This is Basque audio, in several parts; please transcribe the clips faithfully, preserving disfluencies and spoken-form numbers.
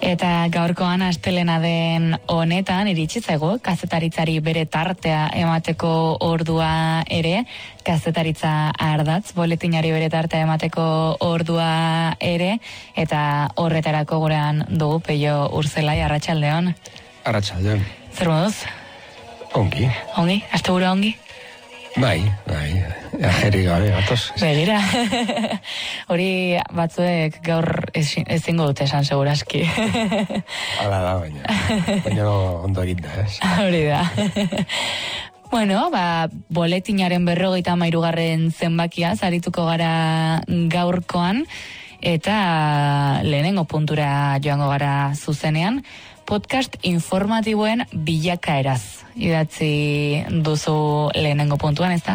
Eta gaurkoan astelena den honetan iritsi zaigu kazetaritzari bere tartea emateko ordua ere, kazetaritza ardatz, boletinari bere tartea emateko ordua ere, eta horretarako gurean dugu Peio Urzelai, arratsaldeon. Arratsaldeon. Zer moduz? Ongi. Ongi? Asteburu ongi? Bai, bai, ajeri gabe, gatoz. Begira, hori batzuek gaur ezingo dute esan seguraski. Hala da, baina, baina ondo egin da, ez? Hori da. Bueno, ba, boletinaren berrogeita hamairugarren zenbakia zarituko gara gaurkoan, eta lehenengo puntura joango gara zuzenean, podcast informatiboen bilakaeraz idatzi duzu lehenengo puntuan, ez da?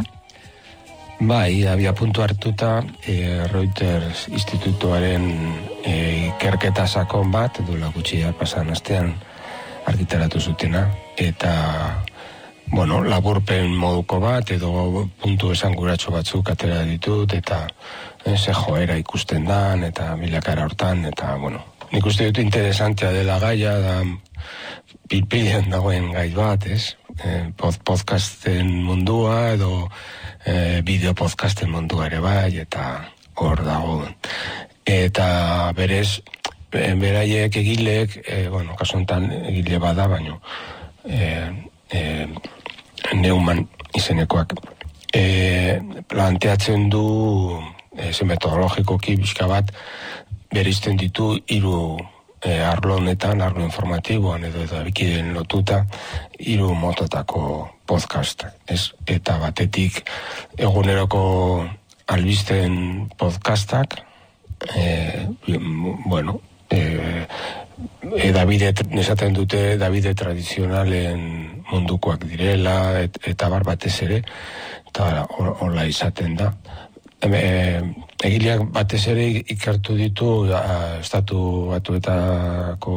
Bai, abia puntu hartuta e, Reuters institutuaren e, ikerketa sakon bat, duela gutxi pasan astean argitaratu zutena, eta bueno, laburpen moduko bat, edo puntu esanguratsu batzuk atera ditut, eta e, ze joera ikusten dan, eta bilakaera hortan, eta bueno, nik uste dut interesantea dela gaia, da pilpilean dagoen gai bat, ez? E, pod, podcasten mundua, edo e, bideo podcasten mundua ere bai, eta hor dago. Eta berez, e, beraiek egileek, e, bueno, kasuntan egile bada, baino, e, e, Neumann izenekoak, e, planteatzen du, e, ze metodologikoki bizka bat, bereizten ditu hiru e, arlo honetan, arlo informatiboan edo eta bikideen lotuta, hiru mototako podcast. Ez? Eta batetik eguneroko albisten podcastak, e, bueno, e, e, Davide, esaten dute Davide tradizionalen mundukoak direla, et, eta bar batez ere, eta hola izaten da. E, egileak batez ere ikertu ditu a, estatu batuetako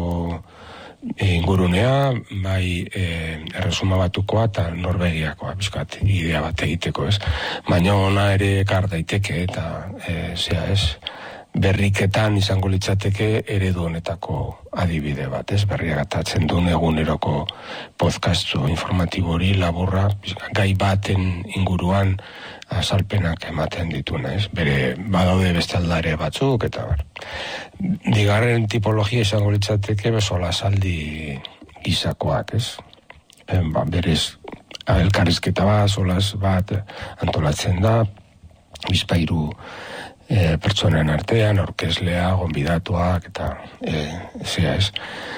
ingurunea, bai e, erresuma batukoa eta Norvegiakoa, bizkat, idea bat egiteko, ez? Baina ona ere ekar daiteke eta e, zea ez, berriketan izango litzateke eredu honetako adibide bat, ez? Berriakatatzen duen eguneroko podcastu informatibo hori laburra, gai baten inguruan azalpenak ematen dituna, ez? Bere badaude beste aldare batzuk, eta bar. Digarren tipologia izango litzateke besola saldi gizakoak, ez? E, ba, berez, elkarrizketa bat, solas bat antolatzen da, bizpairu e, pertsonen artean, orkeslea, gonbidatuak, eta e, zea ez,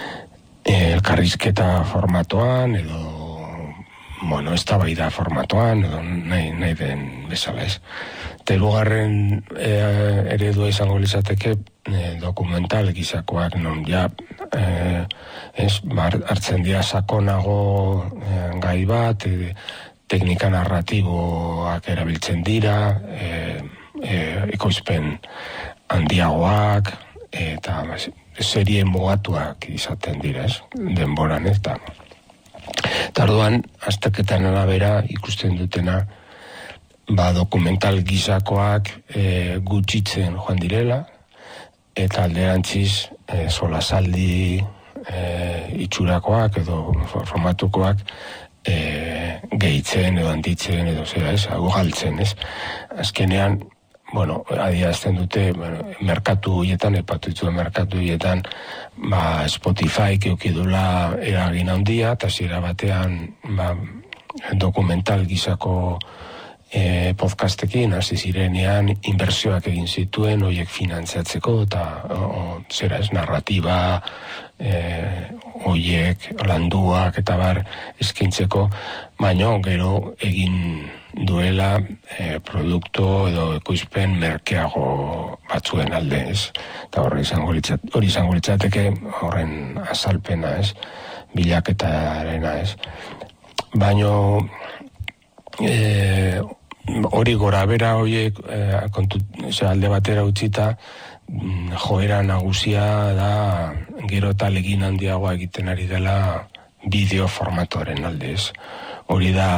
e, elkarrizketa formatoan, edo bueno, ez da bai da formatoan, edo nahi, nahi den bezala ez. Telugarren e, eredua izango litzateke e, dokumental gizakoak, non ja e, ez, hartzen dira sakonago e, gai bat, e, teknika narratiboak erabiltzen dira, e, e, ekoizpen handiagoak, eta serie mugatuak izaten dira, ez, denboran, ez da. Eta orduan, azterketan arabera ikusten dutena, ba, dokumental gizakoak e, gutxitzen joan direla, eta alderantziz e, solasaldi e, itxurakoak edo formatukoak e, gehitzen edo handitzen edo zera ez, agugaltzen ez. Azkenean, bueno, adierazten dute, bueno, merkatu hietan, epatutu merkatu hietan, ba, Spotify keukidula eragin handia, eta zira batean, ba, dokumental gizako e, podcastekin, hasi zirenean, inbertsioak egin zituen, horiek finantziatzeko, eta o, zera ez, narratiba, e, horiek, landuak, eta bar, eskaintzeko, baina gero egin duela e, produktu edo ekoizpen merkeago batzuen alde, ez? Eta horri izango litzat, hori izango litzateke horren azalpena, ez? Bilaketarena, ez? Baina e, hori gora bera horiek e, kontu, ze, alde batera utzita joera nagusia da gero eta legin handiagoa egiten ari dela bideo formatoren alde, ez? Hori da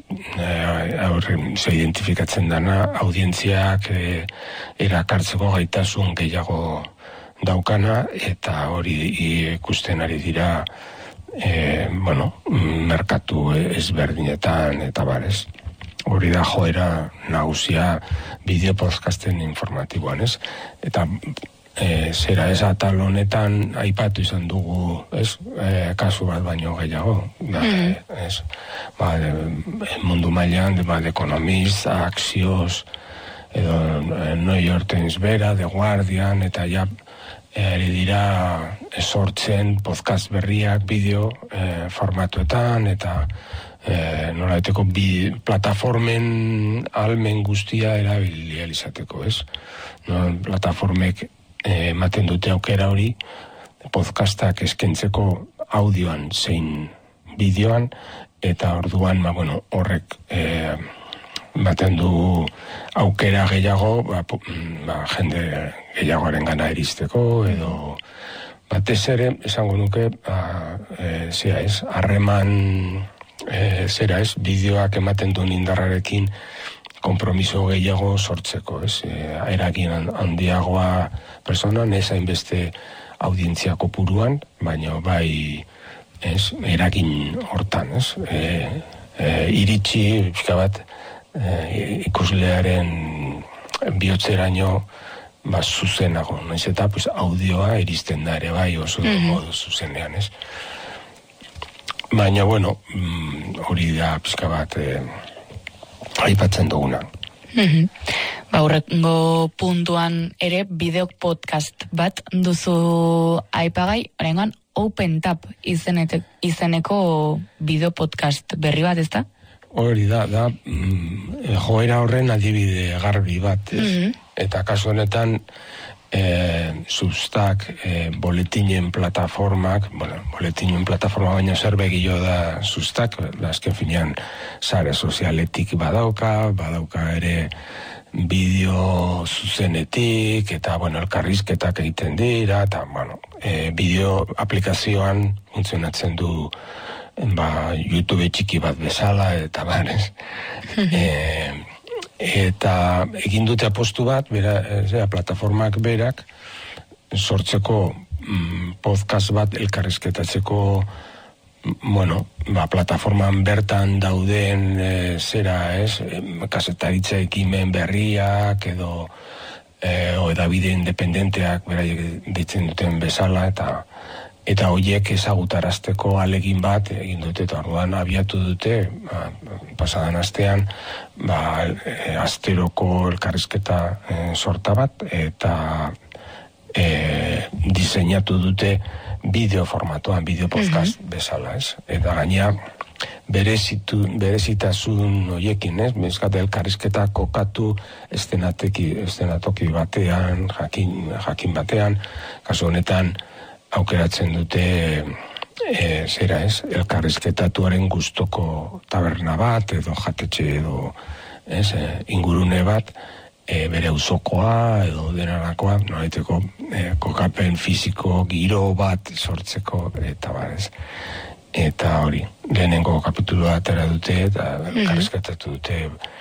se identifikatzen dana audientziak e, erakartzeko gaitasun gehiago daukana, eta hori ikusten ari dira, e, bueno, merkatu ezberdinetan, eta barez. Hori da joera nagusia bideo podcasten informatiboan, ez? Eta e, zera ez atal honetan aipatu izan dugu, ez? E, kasu bat baino gehiago, ba, mm. ez? Ba, de, mundu mailan, de, ba, de Economist, Axios, edo New York Times bera, The Guardian, eta ja eri dira sortzen podcast berriak bideo e, formatuetan, eta e, nolaiteko bi plataformen almen guztia erabilia izateko, ez? No, plataformek ematen dute aukera hori podcastak eskentzeko audioan zein bideoan, eta orduan, ba, bueno, horrek e, baten du aukera gehiago, ba, ba, jende gehiagoaren gana iristeko, edo batez ere, esango nuke, ba, e, zera ez, harreman, e, zera ez, bideoak ematen duen indarrarekin kompromiso gehiago sortzeko, ez, e, eragin handiagoa personan, ez hainbeste audientzia kopuruan, baina bai, ez, eragin hortan, ez, e, e, iritsi, pixka bat, E, ikuslearen bihotzeraino ba, zuzenago, naiz eta pues, audioa iristen da ere bai oso mm-hmm. modu zuzenean, ez? Baina, bueno, hori da pizka bat e, aipatzen duguna. Mm-hmm. Ba, horrengo puntuan ere bideo podcast bat duzu aipagai, horrengoan Open Tap izenete, izeneko bideo podcast berri bat, ezta? Hori da, da, mm, joera horren adibide garbi bat, ez? Mm-hmm. Eta kasu honetan, e, Substack, e, boletinen plataformak, bueno, boletinen plataforma baina zer begio da Substack, azken finean sare sozialetik badauka, badauka ere bideo zuzenetik, eta, bueno, elkarrizketak egiten dira, eta, bueno, e, bideo aplikazioan funtzionatzen du ba, YouTube txiki bat bezala, eta barez. e, eta egin dute apostu bat, bera, zera, plataformak berak, sortzeko mm, podcast bat elkarrizketatzeko, bueno, ba, plataforman bertan dauden e, zera, ez, kasetaritza ekimen berriak, edo, e, o edabide independenteak, beraiek ditzen duten bezala, eta Eta horiek ezagutarazteko alegin bat egin dute, eta orduan abiatu dute, ba, pasadan astean, ba, e, asteroko elkarrizketa e, sorta bat, eta e, diseinatu dute bideo formatoan, bideo podcast mm-hmm. bezala, ez? Eta gaina berezitu, berezitasun horiekin, ez? Bezkat elkarrizketa kokatu estenateki, estenatoki batean, jakin, jakin batean, kasu honetan, aukeratzen dute e, zera ez, elkarrizketatuaren gustoko taberna bat, edo jatetxe edo ez, e, ingurune bat, e, bere auzokoa edo denarakoa, nolaiteko e, kokapen fisiko giro bat sortzeko, eta barez. Eta hori, lehenengo kapitulua atera dute, eta elkarrizketatu dute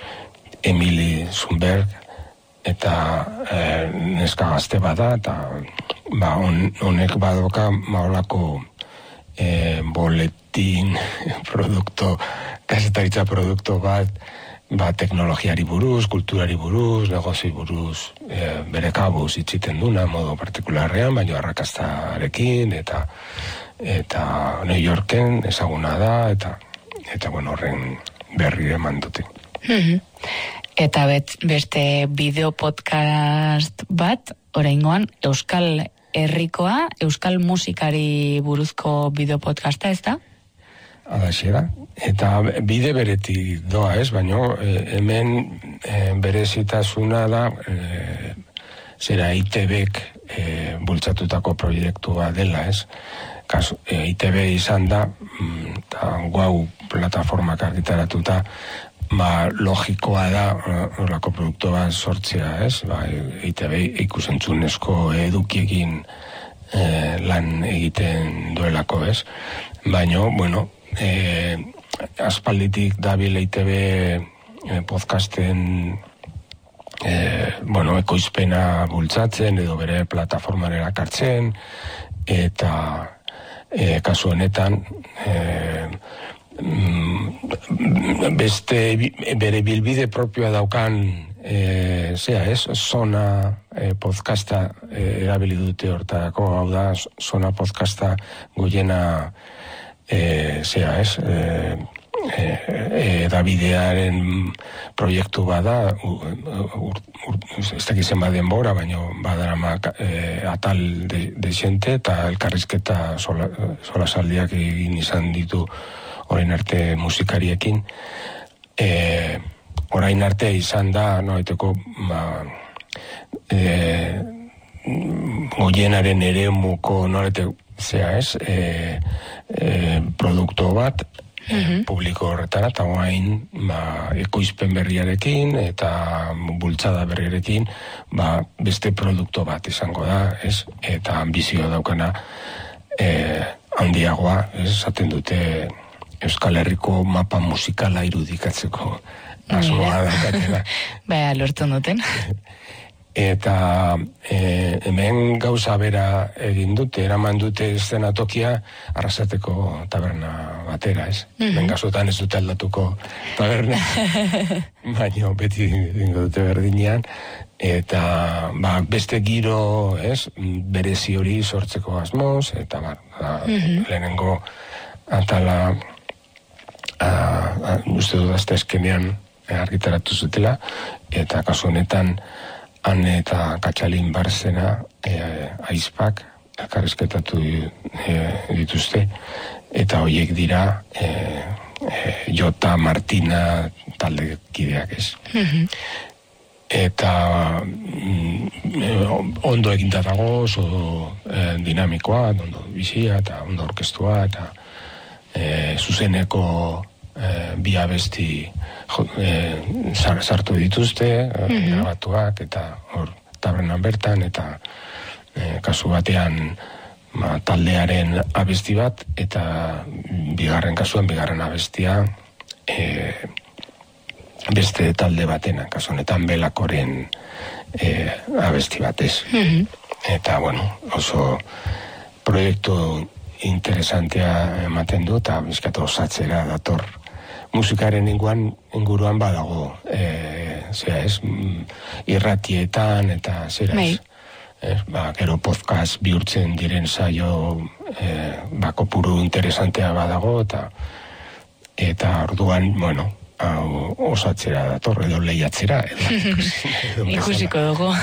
Emily Zumberg, eta e, neska gazte bada, eta ba, on, honek badoka maolako e, boletin produkto, kasetaritza produkto bat, ba, teknologiari buruz, kulturari buruz, negozi buruz, e, bere kabuz itziten duna, modo partikularrean, baina arrakastarekin, eta eta New Yorken ezaguna da, eta eta bueno, horren berri eman dute. Mm-hmm. Eta bet, beste bideo podcast bat, oraingoan Euskal Herrikoa, Euskal musikari buruzko bideo podcasta, ez da? Adaxe da. Eta bide beretik doa, ez? Baina e, hemen e, berezitasuna da, e, zera I T Bek e, bultzatutako proiektua dela, ez? Kasu, e, I T B izan da, eta guau plataformak argitaratuta, ba, logikoa da horrelako produktu bat sortzea, ez? Ba, I T B ikusentzunezko edukiekin e, lan egiten duelako, ez? Baina, bueno, e, aspalditik dabil I T B e, podcasten e, bueno, ekoizpena bultzatzen edo bere plataformaren erakartzen, eta e, kasu honetan e, beste bere bilbide propioa daukan e, zea ez, Zona e, podcasta e, erabili dute hortako, hau da, Zona podcasta goiena e, zea ez, e, E, Davidearen proiektu bada, ez dakiz zenbat denbora, baina badarama e, atal de, de xente eta elkarrizketa sola, solasaldiak egin izan ditu orain arte musikariekin. E, orain arte izan da, noaiteko, ba, e, goienaren eremuko norete zea ez, e, e, produkto bat, Mm-hmm. publiko horretara, eta oain ba, ekoizpen berriarekin eta bultzada berriarekin ba, beste produkto bat izango da, ez? Eta ambizioa daukana e, handiagoa, ez? Esaten dute Euskal Herriko mapa musikala irudikatzeko asmoa daukatela. Baina, lortu duten. Eta e, hemen gauza bera egin dute, eraman dute eszenatokia Arrasateko taberna batera, ez? Mm-hmm. Bengazotan ez dute aldatuko taberna, baina beti dingo dute berdinean, eta ba, beste giro, ez? Berezi hori sortzeko asmoz, eta ba, ba, mm-hmm. lehenengo atala a, a, uste dut azte eskenean argitaratu zutela, eta kasu honetan Han eta Katxalin Barzena e, aizpak elkarrizketatu e, dituzte, eta horiek dira e, e, Jota Martina taldekideak ez. Mm-hmm. Eta mm, ondo eginda dago, oso e, dinamikoa, ondo bizia eta ondo orkestua, eta e, zuzeneko E, bi abesti e, sartu dituzte, mm-hmm. grabatuak, eta hor tabernan bertan, eta e, kasu batean ma, taldearen abesti bat, eta bigarren kasuan, bigarren abestia e, beste talde batena, kasu honetan Belakoren e, abesti batez. Mm-hmm. Eta, bueno, oso proiektu interesantea ematen du, eta bizkatu osatzera dator musikaren inguruan, inguruan badago, e, zera ez, irratietan eta zera ez, ez, ba, gero podcast bihurtzen diren saio e, bako puru interesantea badago, eta eta orduan, bueno, hau osatzera dator, edo lehiatzera, edo, edo ikusiko dugu.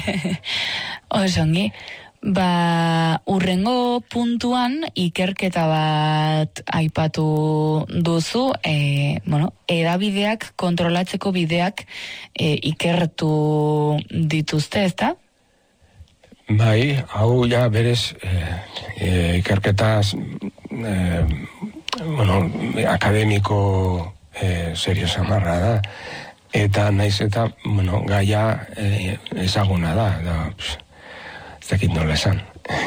Osongi. Ba, urrengo puntuan ikerketa bat aipatu duzu, e, bueno, edabideak, kontrolatzeko bideak e, ikertu dituzte, ezta? Bai, hau ja berez e, e, ikerketaz e, bueno, akademiko e, serio samarra da, eta naiz eta, bueno, gaia e, ezaguna da, da, pss, ez dakit nola esan,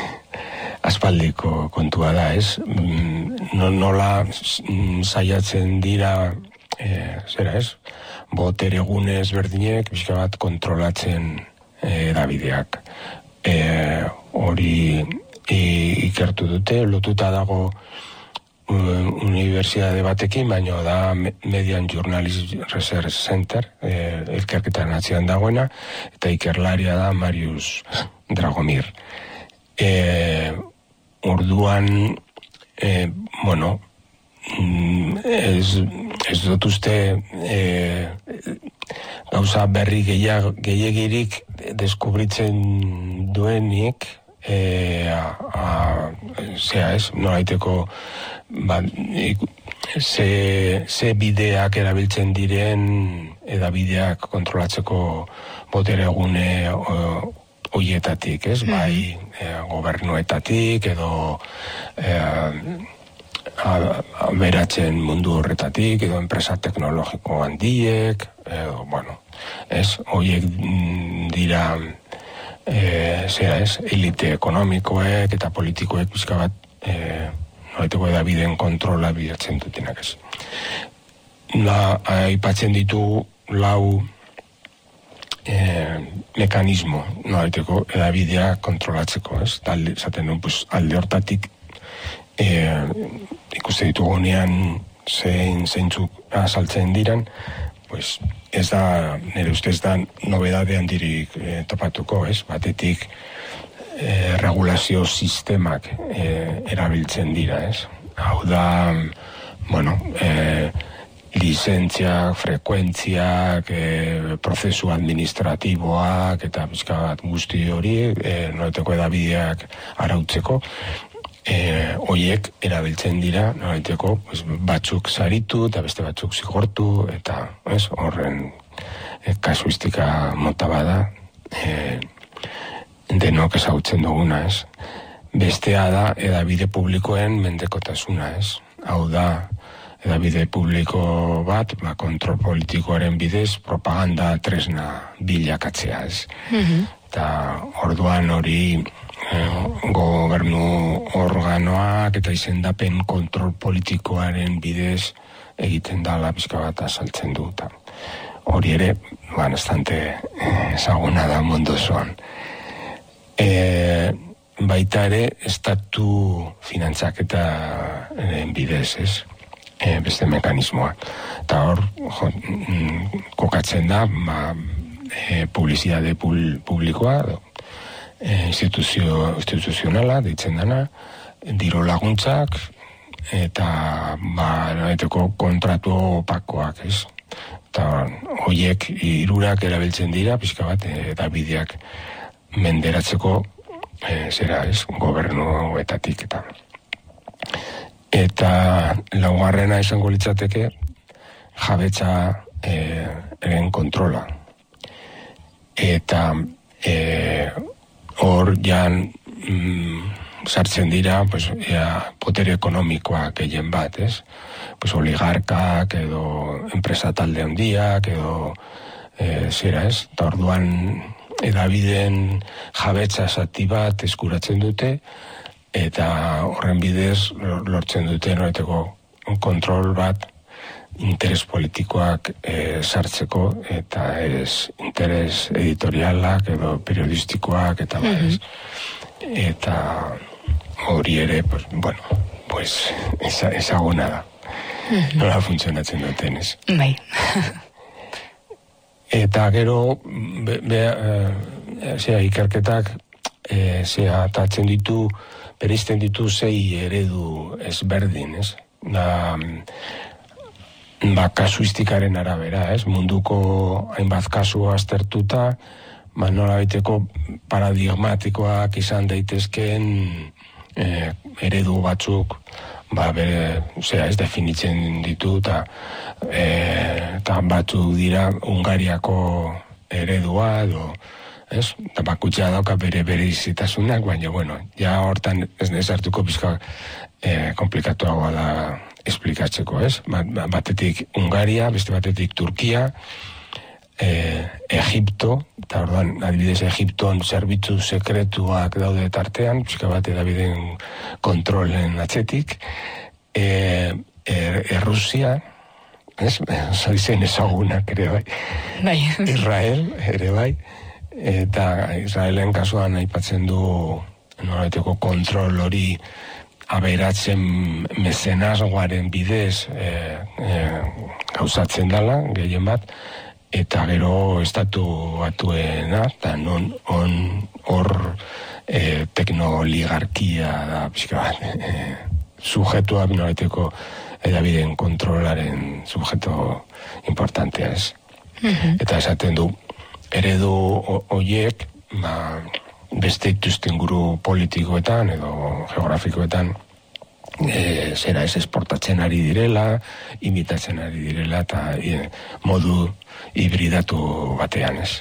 aspaldiko kontua da, ez? Nola saiatzen dira, e, zera ez? Botere gunez berdinek, bizka bat kontrolatzen edabideak. E, hori e, ikertu dute, lotuta dago uh, unibertsitate batekin, baina da Median Journalism Research Center, e, elkarketan atzean dagoena, eta ikerlaria da Marius Dragomir. E, orduan, e, bueno, ez, ez dut uste e, gauza berri gehiagirik deskubritzen duenik, e, a, a, zea ez, nolaiteko ba, ze, ze bideak erabiltzen diren edabideak kontrolatzeko botere egune hoietatik, ez? Mm-hmm. Bai, e, gobernuetatik edo e, aberatzen mundu horretatik edo enpresa teknologiko handiek, edo, bueno, ez? Hoiek dira e, zera ez, elite ekonomikoek eta politikoek bizka bat e, noraiteko edabideen kontrola bilatzen dutenak ez. La, aipatzen ditu lau e, mekanismo, nolaiteko edabidea kontrolatzeko, ez? Talde, zaten nuen, pues, alde hortatik e, ikuste ditugunean zein zeintzuk azaltzen diran, pues, ez da, nire ustez da, nobedade handirik e, topatuko, ez? Batetik, e, regulazio sistemak e, erabiltzen dira, ez? Hau da, bueno, e, lizentziak, frekuentziak, e, prozesu administratiboak, eta bizka bat guzti hori, e, noleteko edabideak arautzeko, e, oiek erabiltzen dira, noleteko, pues, batzuk saritu, eta beste batzuk zigortu, eta ez, horren e, kasuistika mota bada, e, denok ezagutzen duguna, ez. Bestea da, edabide publikoen mendekotasuna, ez. Hau da, edabide publiko bat, ba, kontrol politikoaren bidez, propaganda tresna bilakatzea, ez. Mm-hmm. Eta orduan hori eh, gobernu organoak eta izendapen kontrol politikoaren bidez egiten dala pizka bat azaltzen du. Ta hori ere, ba, bastante eh, ezaguna da mundu osoan. E, baita ere, estatu finantzaketaren bidez, ez? E, beste mekanismoa. Eta hor, jo, kokatzen da, ma, e, publizitate pul, publikoa, e, instituzio, instituzionala, deitzen dana, diru laguntzak, eta, ba, noeteko kontratu opakoak, ez? Eta horiek hirurak erabiltzen dira, pixka bat, eta bideak menderatzeko, e, zera, ez, gobernuetatik, eta... Eta laugarrena izango litzateke jabetza e, eren kontrola. Eta e, hor jan mm, sartzen dira pues, ea, potere ekonomikoa gehien bat, ez? Pues, oligarkak edo enpresa talde handiak edo e, zera, ez? Eta orduan edabideen jabetza zati bat eskuratzen dute, eta horren bidez lortzen dute noreteko kontrol bat interes politikoak e, sartzeko eta ez interes editorialak edo periodistikoak eta mm-hmm. Eta hori ere, pues, bueno, pues, eza, ezaguna da. Mm-hmm. Nola funtzionatzen duten ez. Bai. Eta gero, be, be, e, zera, ikerketak e, zera, atatzen ditu, bereizten ditu zei eredu ezberdin, ez? Da, ba, kasuistikaren arabera, ez? Munduko hainbat kasu aztertuta, ba, nola baiteko paradigmatikoak izan daitezkeen e, eredu batzuk, ba, bere, zera, ez definitzen ditu, eta e, batzuk dira Hungariako eredua, edo, ez? Eta bakutxea dauka bere bere izitasunak, baina, bueno, ja hortan ez nezartuko pizka e, komplikatuagoa da esplikatzeko, ez? Batetik Hungaria, beste batetik Turkia, e, Egipto, eta orduan, adibidez, Egipton zerbitzu sekretuak daude tartean, pizka bat edabideen kontrolen atzetik, e, er, Errusia, ez? Zoizen ezagunak ere bai. Bai. Israel ere bai. Eta Israelen kasuan aipatzen du nolaiteko kontrol hori aberatzen mezenazgoaren bidez e, e, gauzatzen dela, gehien bat, eta gero estatu batuena, eta non on hor e, teknoligarkia da, pixka bat, e, sujetua nolaiteko edabideen kontrolaren sujeto importantea ez. Mm-hmm. Eta esaten du, eredu horiek, ba, beste ituztenguru politikoetan edo geografikoetan e, zera ez esportatzen ari direla, imitatzen ari direla, eta e, modu hibridatu batean ez.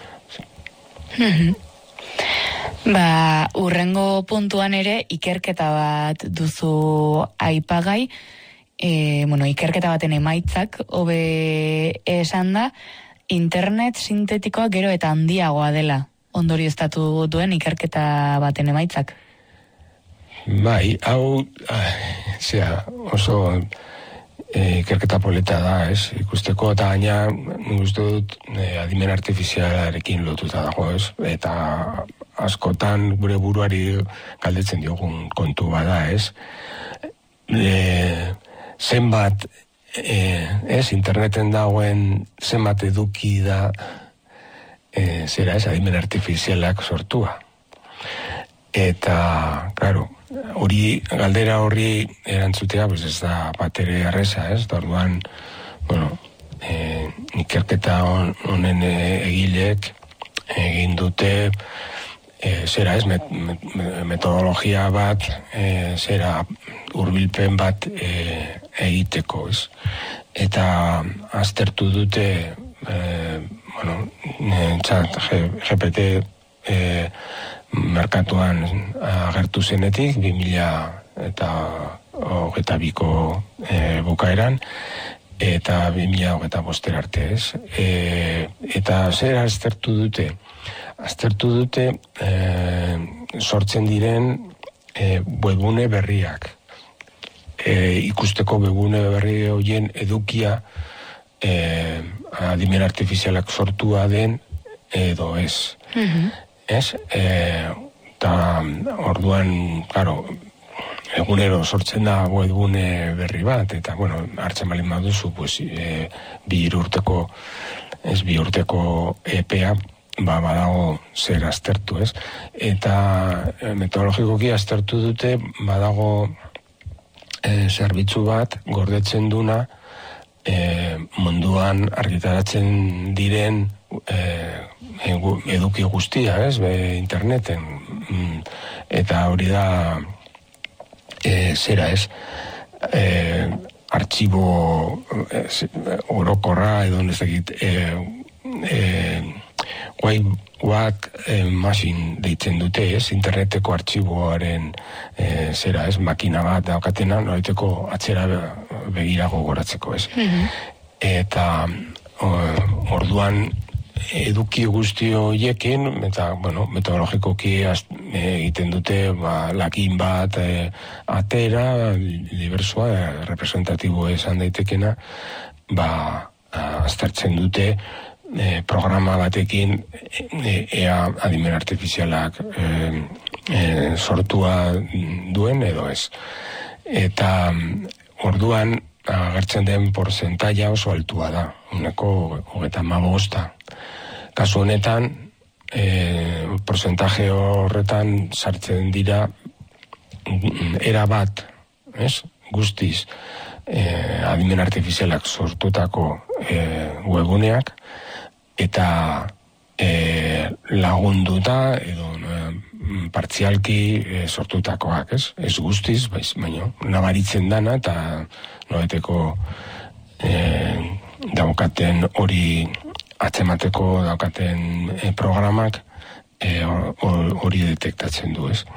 Mm-hmm. Ba, urrengo puntuan ere ikerketa bat duzu aipagai, e, bueno, ikerketa baten emaitzak hobe esan da, internet sintetikoa gero eta handiagoa dela ondorioztatu duen ikerketa baten emaitzak. Bai, hau, zera, oso E, ikerketa polita da, ez? Ikusteko eta gaina, nik uste dut, e, adimen artifizialarekin lotuta dago, ez? Eta askotan gure buruari galdetzen diogun kontu bada, ez? E, zenbat, e, ez? Interneten dagoen zenbat eduki da, e, zera ez, adimen artifizialak sortua. Eta, claro, hori, galdera horri erantzutea, pues ez da batere erreza, ez? Da orduan, bueno, e, ikerketa honen e, egilek egin dute, e, zera ez, met, met, metodologia bat, e, zera hurbilpen bat e, egiteko, ez? Eta aztertu dute, e, bueno, txat G P T e, merkatuan agertu zenetik, bi mila eta hogeita biko e, bukaeran, eta bi mila hogeita bostera arte, ez? E, eta zer aztertu dute? Aztertu dute e, sortzen diren e, webgune berriak. E, ikusteko webgune berri horien edukia e, adimen artifizialak sortua den edo ez. Mm-hmm. Ez, eta e, orduan, claro, egunero sortzen da webgune berri bat, eta, bueno, hartzen balin baduzu, pues, e, bi urteko, ez, bi urteko epea, ba, badago zer aztertu, ez? Eta e, metodologikoki aztertu dute, badago e, zerbitzu bat, gordetzen duna, e, munduan argitaratzen diren e, eduki guztia, ez, be, interneten, eta hori da e, zera, ez, e, artxibo e, orokorra edo nezakit e, e, web e, machine deitzen dute, ez, interneteko artxiboaren e, zera, ez, makina bat daukatena, noraiteko atzera begirago goratzeko, ez. Mm-hmm. Eta o, orduan eduki guzti horiekin, eta, bueno, metodologikoki egiten dute, ba, lakin bat e, atera, libersoa, e, representatibo esan daitekena, ba, aztertzen dute e, programa batekin e, ea adimen artifizialak e, e, sortua duen edo ez. Eta orduan agertzen den porzentaia oso altua da, uneko hogeita hamabosta. Kasu honetan, e, porzentaje horretan sartzen dira era bat, ez? Guztiz, e, adimen artifizialak sortutako e, webuneak, eta e, lagunduta edo e, partzialki e, sortutakoak, ez? Ez guztiz, baiz, baino, nabaritzen dana, eta noeteko e, daukaten hori atzemateko daukaten e, programak hori e, detektatzen du, ez?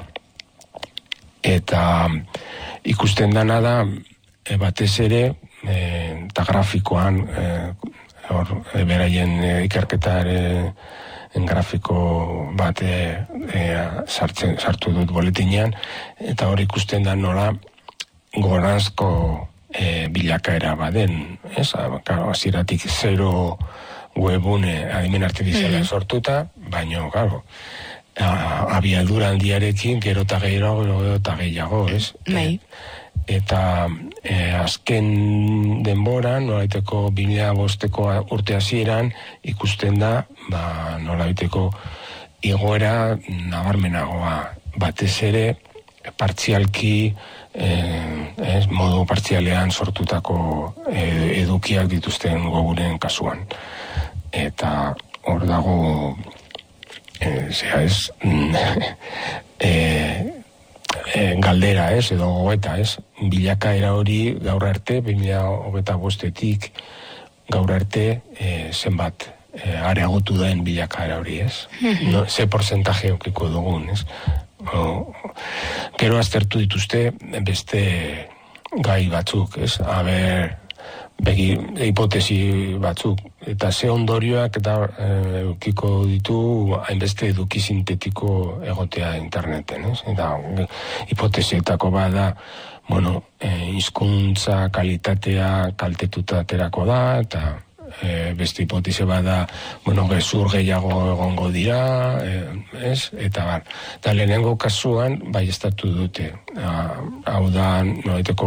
Eta ikusten dana da, e, batez ere, e, eta grafikoan, e, hor, e, beraien e, ikerketaren grafiko bat e, e, sartzen, sartu dut boletinean, eta hor ikusten da nola goranzko e, bilakaera baden, ez? Hasieratik zero webune adimen artifiziala mm-hmm. sortuta, baino, claro, abiadura handiarekin gero eta gehiago, gero eta gehiago, ez? Bai. Eta e, azken denboran, nolaiteko bi mila bosteko urte hasieran ikusten da, ba, nolaiteko igoera nabarmenagoa, batez ere partzialki, eh, ez, modu partzialean sortutako eh, edukiak dituzten goguren kasuan. Eta hor dago, eh, zera ez, e, e, galdera ez, edo goeta ez, bilakaera hori gaur arte, bi mila hogeita bostetik gaur arte, e, zenbat e, areagotu den bilakaera hori ez. No, ze porcentaje okiko dugun ez. O, gero aztertu dituzte beste gai batzuk ez. Aber, begi, hipotesi batzuk, eta ze ondorioak eta eukiko ditu hainbeste eduki sintetiko egotea interneten, ez? Eta hipotesietako bada, bueno, eh, hizkuntza kalitatea kaltetuta aterako da, eta E, beste hipotese bada, bueno, gezur gehiago egongo dira, e, ez? Eta bar, eta lehenengo kasuan, bai estatu dute, a, hau da, noeteko,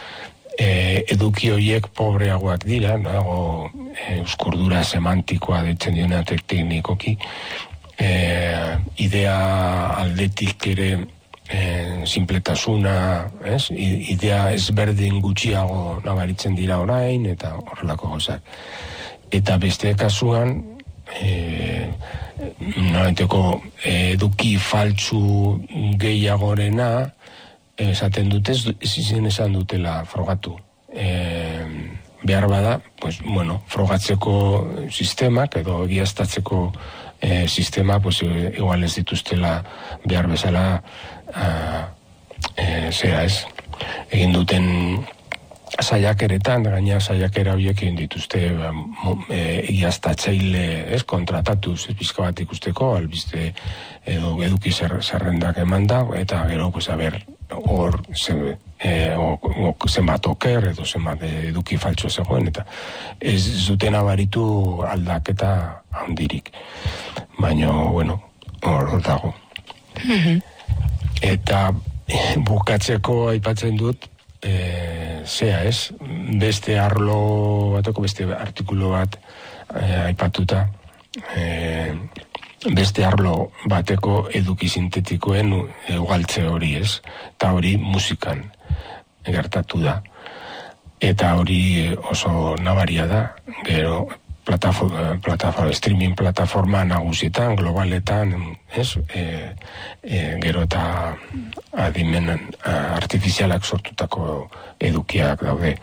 e, eduki horiek pobreagoak dira, nago, e, euskurdura semantikoa deitzen dioneatek teknikoki, e, idea aldetik ere, E, simpletasuna, ez? Idea ezberdin gutxiago nabaritzen dira orain, eta horrelako gozak. Eta beste kasuan, e, nabenteko eduki faltsu gehiagorena, esaten dute, ezin esan dutela frogatu. E, behar bada, pues, bueno, frogatzeko sistemak, edo egiaztatzeko e, sistema, pues, igual ez dituztela behar bezala, Uh, e, zera ez, egin duten saiakeretan, gaina saiakera horiek egin dituzte e, egiaztatzaile, ez, kontratatuz, ez, pizka bat ikusteko, albiste edo eduki zer, zerrendak eman da, eta gero, pues, a ber, hor zen, e, o, o, zenbat oker, edo zenbat eduki faltsu zegoen, eta ez zuten abaritu aldaketa handirik. Baina, bueno, hor dago. Mhm. Eta bukatzeko aipatzen dut, e, zea ez, beste arlo bateko, beste artikulu bat e, aipatuta, e, beste arlo bateko eduki sintetikoen ugaltze hori ez, eta hori musikan gertatu da. Eta hori oso nabaria da, gero, plataforma, plataforma, streaming plataforma nagusietan, globaletan, ez, e, e, gero eta adimen artifizialak sortutako edukiak daude.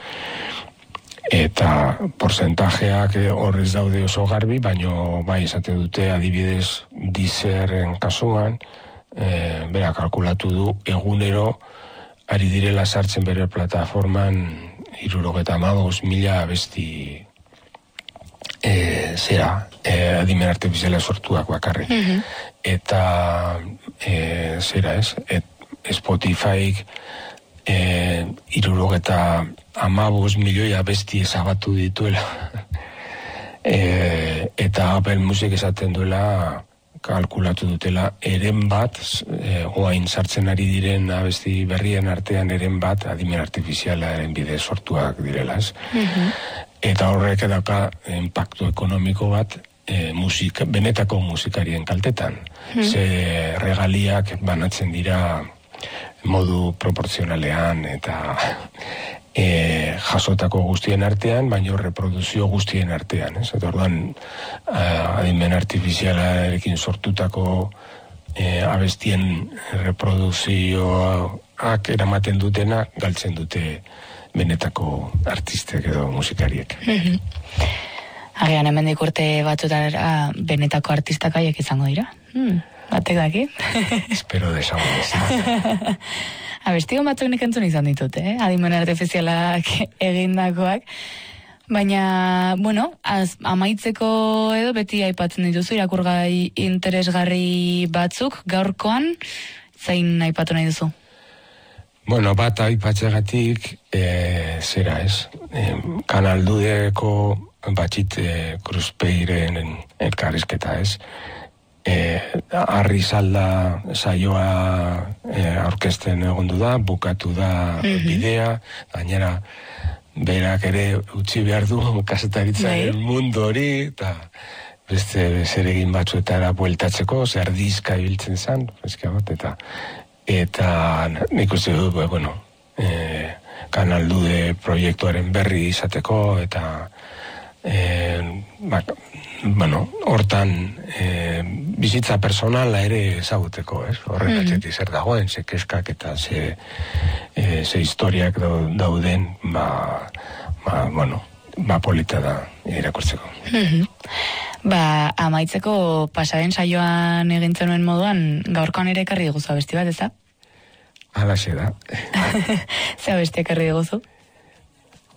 Eta porcentajeak horrez daude oso garbi, baino bai esaten dute adibidez Deezeren kasuan, e, bera kalkulatu du egunero ari direla sartzen bere plataforman hirurogeta hamabost mila abesti E, zera, e, adimen artifiziala sortuak bakarrik. Mm-hmm. Eta e, zera ez, et, Spotifyk e, hirurogeta hamabost milioi abesti ezabatu dituela. e, eta Apple Music esaten duela, kalkulatu dutela, eren bat, e, oain sartzen ari diren abesti berrien artean eren bat adimen artifizialaren bide sortuak direla, ez? Mm-hmm. Eta horrek edaka impactu ekonomiko bat e, musika, benetako musikarien kaltetan. Hmm. Ze regaliak banatzen dira modu proportzionalean eta e, jasotako guztien artean, baina reproduzio guztien artean. Ez? Eta orduan adimen artifizialarekin sortutako e, abestien reproduzioak eramaten dutena galtzen dute benetako artistek edo musikariek. Mm-hmm. Agian hemendik urte batzutara benetako artistak haiek izango dira. Hmm, batek daki. Espero desagun. Abestion batzuk nik entzun izan ditut, eh? Adimen artifizialak egindakoak. Baina, bueno, az, amaitzeko edo beti aipatzen dituzu irakurgai interesgarri batzuk, gaurkoan, zein aipatu nahi duzu? Bueno, bat aipatzegatik, e, zera ez, e, kanaldudeko batxit e, Kruzpeiren elkarrizketa ez, e, arri salda saioa e, aurkezten egondu da, bukatu da mm-hmm. bidea, gainera berak ere utzi behar du kazetaritzaren mundu hori, eta beste zeregin batzuetara bueltatzeko, zer dizka ibiltzen zen, eta eta nik uste dut, bueno, e, kanaldude proiektuaren berri izateko, eta e, bak, bueno, hortan e, bizitza personala ere ezaguteko, ez? Horren mm. atxeti zer dagoen, ze keskak eta ze, e, ze historiak dauden, ba, ba, bueno, ba polita da irakurtzeko. Mm-hmm. Ba, amaitzeko pasaren saioan egintzen nuen moduan, gaurkoan ere ekarri dugu abesti bat, ez da? Alaxe da. Ze abesti ekarri dugu?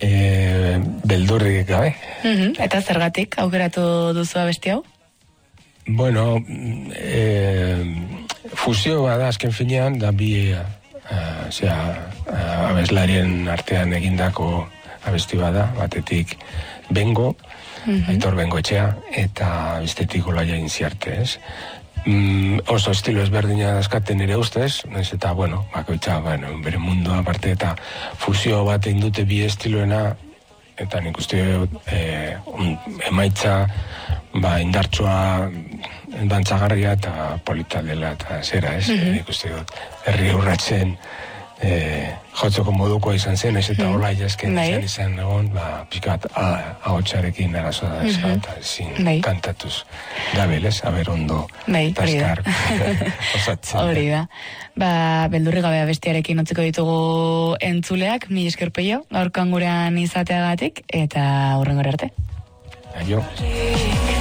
e, beldurrik gabe. Mm-hmm. Eta zergatik aukeratu duzu abesti hau? Bueno, e, fusio bada azken finean, da bi uh, zera, uh, abeslarien artean egindako abesti bada, batetik Bengo, mm-hmm. Aitor Bengo etxea, eta bestetik Olaia Inziarte, ez? Mm, oso estilo ezberdina dazkaten ere ustez, naiz eta, bueno, bakoitza, bueno, bere mundua aparte, eta fusio bat egin dute bi estiloena, eta nik uste e, un, emaitza, ba, indartsua, dantzagarria eta polita dela, eta zera, ez? Mm-hmm. Nik uste dut, herri urratzen, E, jotzeko modukoa izan zen, ez eta hola jasken izan izan egon, ba, pixkat ahotsarekin arazo da, ez, mm-hmm. eta ezin kantatuz gabelez, haber ondo taskar osatzen. Hori da. Ba, beldurri gabe abestiarekin utziko ditugu entzuleak, mi esker peio, gaurkoan gurean izateagatik, eta hurrengora arte. Aio.